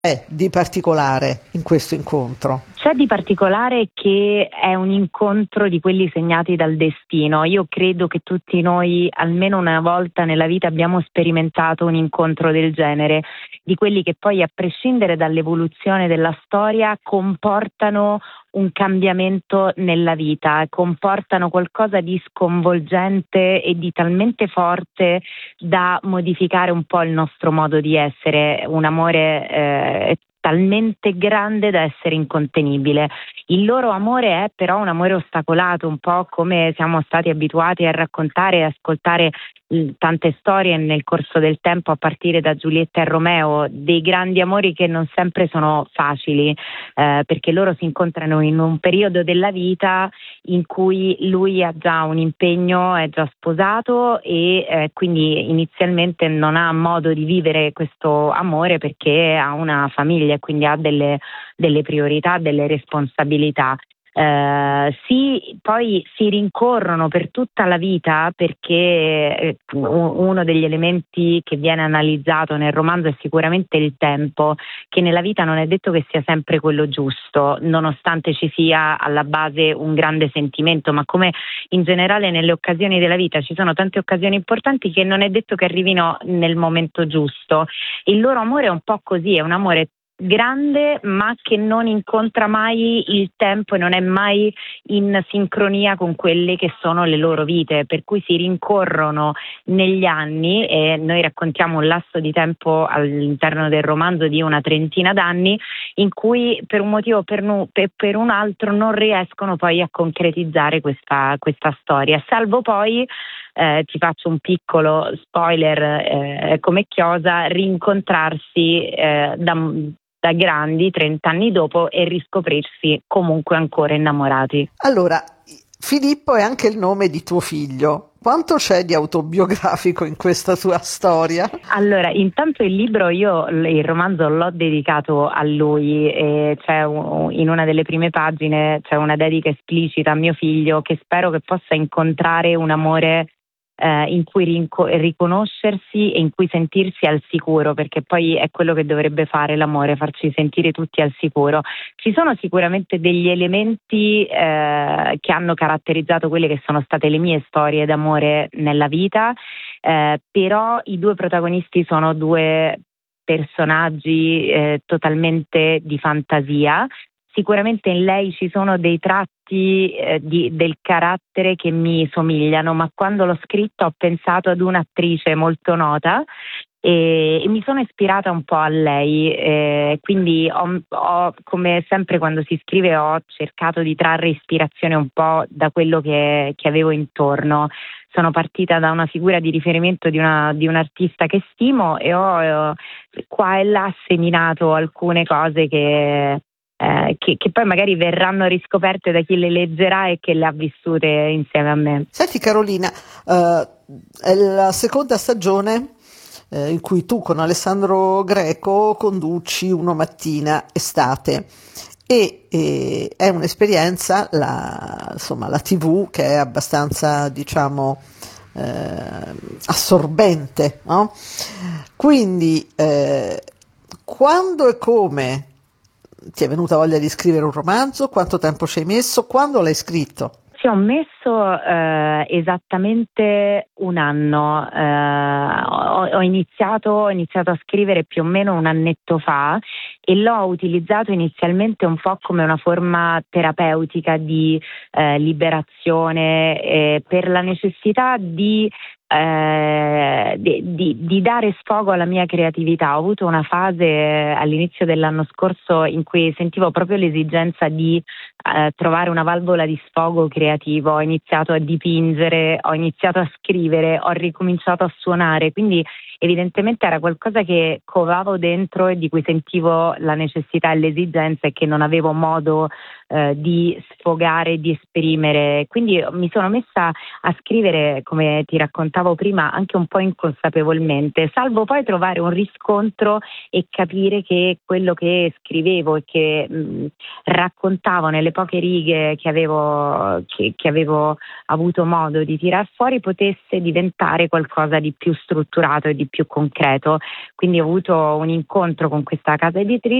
è di particolare in questo incontro? C'è di particolare che è un incontro di quelli segnati dal destino. Io credo che tutti noi almeno una volta nella vita abbiamo sperimentato un incontro del genere, di quelli che poi a prescindere dall'evoluzione della storia comportano un cambiamento nella vita, comportano qualcosa di sconvolgente e di talmente forte da modificare un po' il nostro modo di essere, un amore talmente grande da essere incontenibile. Il loro amore è però un amore ostacolato, un po' come siamo stati abituati a raccontare e ascoltare tante storie nel corso del tempo, a partire da Giulietta e Romeo, dei grandi amori che non sempre sono facili, perché loro si incontrano in un periodo della vita in cui lui ha già un impegno, è già sposato e quindi inizialmente non ha modo di vivere questo amore perché ha una famiglia e quindi ha delle priorità, delle responsabilità. Poi si rincorrono per tutta la vita perché uno degli elementi che viene analizzato nel romanzo è sicuramente il tempo, che nella vita non è detto che sia sempre quello giusto, nonostante ci sia alla base un grande sentimento, ma come in generale nelle occasioni della vita ci sono tante occasioni importanti che non è detto che arrivino nel momento giusto. Il loro amore è un po' così, è un amore grande ma che non incontra mai il tempo e non è mai in sincronia con quelle che sono le loro vite, per cui si rincorrono negli anni e noi raccontiamo un lasso di tempo all'interno del romanzo di una trentina d'anni in cui per un motivo o per un altro non riescono poi a concretizzare questa storia, salvo poi ti faccio un piccolo spoiler come chiosa, rincontrarsi da grandi 30 anni dopo e riscoprirsi comunque ancora innamorati. Allora, Filippo è anche il nome di tuo figlio. Quanto c'è di autobiografico in questa tua storia? Allora, intanto il romanzo l'ho dedicato a lui e in una delle prime pagine c'è una dedica esplicita a mio figlio che spero che possa incontrare un amore in cui riconoscersi e in cui sentirsi al sicuro, perché poi è quello che dovrebbe fare l'amore, farci sentire tutti al sicuro. Ci sono sicuramente degli elementi che hanno caratterizzato quelle che sono state le mie storie d'amore nella vita, però i due protagonisti sono due personaggi totalmente di fantasia. Sicuramente in lei ci sono dei tratti del carattere che mi somigliano, ma quando l'ho scritto ho pensato ad un'attrice molto nota e mi sono ispirata un po' a lei, quindi come sempre quando si scrive ho cercato di trarre ispirazione un po' da quello che avevo intorno. Sono partita da una figura di riferimento di un artista che stimo e ho qua e là seminato alcune cose che poi magari verranno riscoperte da chi le leggerà e che le ha vissute insieme a me. Senti Carolina, è la seconda stagione in cui tu con Alessandro Greco conduci Uno Mattina Estate e è un'esperienza, insomma, la TV che è abbastanza, diciamo, assorbente, no? Quindi, quando e come ti è venuta voglia di scrivere un romanzo? Quanto tempo ci hai messo? Quando l'hai scritto? Ci ho messo esattamente un anno, ho iniziato a scrivere più o meno un annetto fa e l'ho utilizzato inizialmente un po' come una forma terapeutica di liberazione per la necessità di dare sfogo alla mia creatività. Ho avuto una fase all'inizio dell'anno scorso in cui sentivo proprio l'esigenza di trovare una valvola di sfogo creativo. Ho iniziato a dipingere, ho iniziato a scrivere, ho ricominciato a suonare, quindi evidentemente era qualcosa che covavo dentro e di cui sentivo la necessità e l'esigenza e che non avevo modo di sfogare, di esprimere. Quindi mi sono messa a scrivere, come ti raccontavo prima, anche un po' inconsapevolmente, salvo poi trovare un riscontro e capire che quello che scrivevo e che raccontavo nelle poche righe che avevo avuto modo di tirar fuori potesse diventare qualcosa di più strutturato e di più concreto. Quindi ho avuto un incontro con questa casa editrice